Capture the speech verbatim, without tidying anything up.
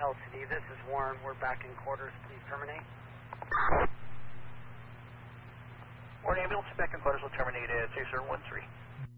L C D, this is Warren. We're back in quarters. Please terminate. Warren ambulance, back in quarters will terminate at three zero one three.